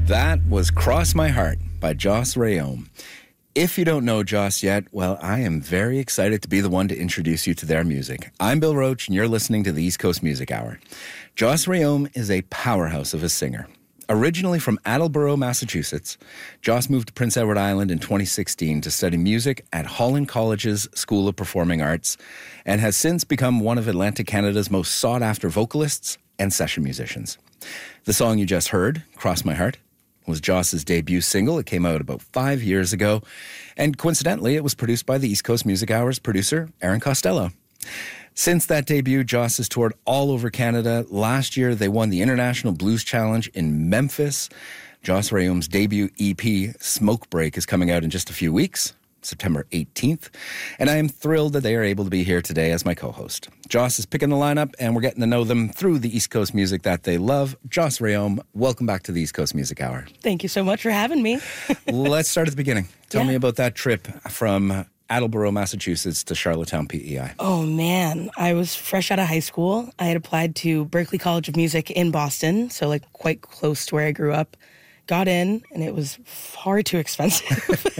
That was Cross My Heart by Joss Rayom. If you don't know Joss yet, well, I am very excited to be the one to introduce you to their music. I'm Bill Roach, and you're listening to the East Coast Music Hour. Joss Rayom is a powerhouse of a singer. Originally from Attleboro, Massachusetts, Joss moved to Prince Edward Island in 2016 to study music at Holland College's School of Performing Arts, and has since become one of Atlantic Canada's most sought-after vocalists and session musicians. The song you just heard, Cross My Heart, was Joss's debut single. It came out about 5 years ago, and coincidentally, it was produced by the East Coast Music Hour's producer, Aaron Costello. Since that debut, Joss has toured all over Canada. Last year, they won the International Blues Challenge in Memphis. Joss Rayom's debut EP, Smoke Break, is coming out in just a few weeks, September 18th. And I am thrilled that they are able to be here today as my co-host. Joss is picking the lineup, and we're getting to know them through the East Coast music that they love. Joss Rayom, welcome back to the East Coast Music Hour. Thank you so much for having me. Let's start at the beginning. Tell me about that trip from Attleboro, Massachusetts to Charlottetown, PEI. Oh, man. I was fresh out of high school. I had applied to Berklee College of Music in Boston, so like quite close to where I grew up. Got in, and it was far too expensive.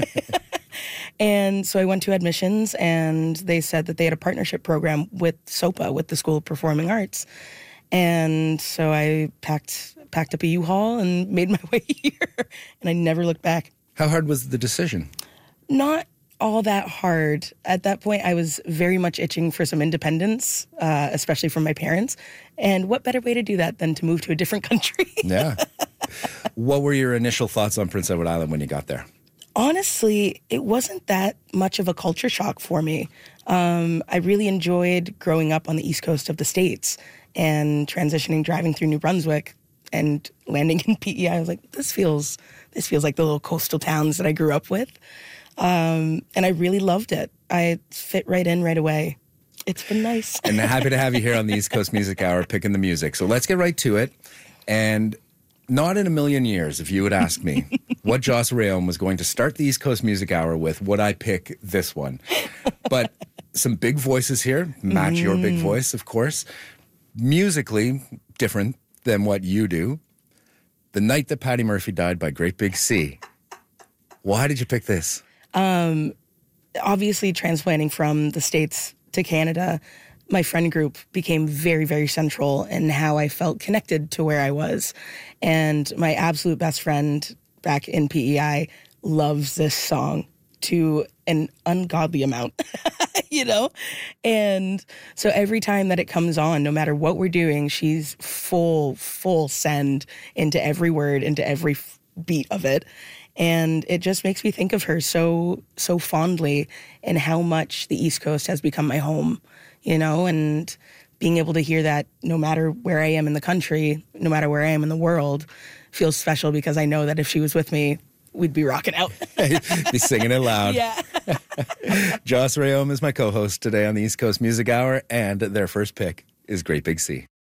And so I went to admissions, and they said that they had a partnership program with SOPA, with the School of Performing Arts. And so I packed up a U-Haul and made my way here, and I never looked back. How hard was the decision? Not all that hard. At that point, I was very much itching for some independence, especially from my parents. And what better way to do that than to move to a different country? Yeah. What were your initial thoughts on Prince Edward Island when you got there? Honestly, it wasn't that much of a culture shock for me. I really enjoyed growing up on the East Coast of the States and transitioning, driving through New Brunswick and landing in PEI. I was like, this feels like the little coastal towns that I grew up with. And I really loved it. I fit right in right away. It's been nice. And happy to have you here on the East Coast Music Hour picking the music. So let's get right to it. And not in a million years, if you would ask me what Joss Rayom was going to start the East Coast Music Hour with, would I pick this one? But some big voices here, match your big voice, of course. Musically different than what you do. The Night That Patty Murphy Died by Great Big Sea. Why did you pick this? Obviously, transplanting from the States to Canada, my friend group became very, very central in how I felt connected to where I was. And my absolute best friend back in PEI loves this song to an ungodly amount, you know? And so every time that it comes on, no matter what we're doing, she's full send into every word, into every beat of it. And it just makes me think of her so fondly and how much the East Coast has become my home, you know, and being able to hear that no matter where I am in the country, no matter where I am in the world, feels special because I know that if she was with me, we'd be rocking out. Be singing it loud. Yeah. Joss Rayom is my co-host today on the East Coast Music Hour, and their first pick is Great Big Sea.